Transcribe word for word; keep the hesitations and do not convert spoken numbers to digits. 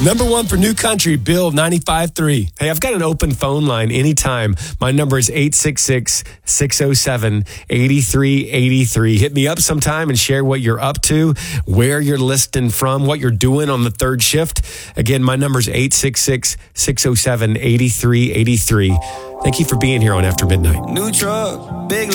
Number one for New Country, Bill ninety-five point three. Hey, I've got an open phone line anytime. My number is eight six six, six oh seven, eight three eight three. Hit me up sometime and share what you're up to, where you're listening from, what you're doing on the third shift. Again, my number is eight six six, six oh seven, eight three eight three. Thank you for being here on After Midnight. New truck, big